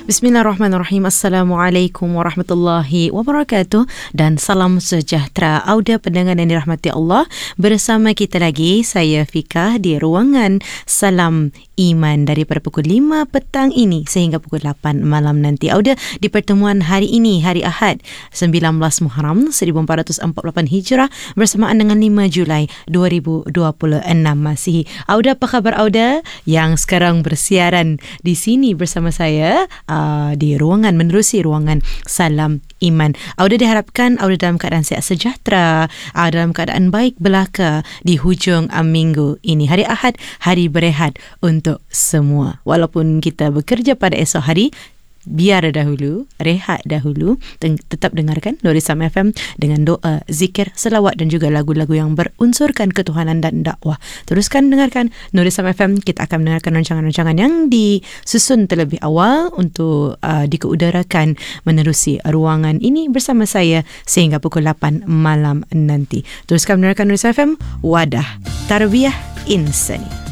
Bismillahirrahmanirrahim. Assalamualaikum warahmatullahi wabarakatuh dan salam sejahtera Auda pendengar yang dirahmati Allah. Bersama kita lagi, saya Fika di ruangan Salam Iman daripada pukul 5 petang ini sehingga pukul 8 malam nanti. Auda, di pertemuan hari ini, hari Ahad 19 Muharram 1448 Hijrah bersamaan dengan 5 Julai 2026 Masihi. Auda, apa khabar Auda yang sekarang bersiaran di sini bersama saya di ruangan, menerusi ruangan Salam Iman. Auda diharapkan Auda dalam keadaan sihat sejahtera, dalam keadaan baik belaka di hujung minggu ini. Hari Ahad, hari berehat untuk semua. Walaupun kita bekerja pada esok hari, biar dahulu, rehat dahulu. Tetap dengarkan Nuri Sama FM dengan doa, zikir, selawat dan juga lagu-lagu yang berunsurkan ketuhanan dan dakwah. Teruskan dengarkan Nuri Sama FM. Kita akan mendengarkan rancangan-rancangan yang disusun terlebih awal untuk dikeudarakan menerusi ruangan ini bersama saya sehingga pukul 8 malam nanti. Teruskan mendengarkan Nuri Sama FM, Wadah Tarbiyah Insani.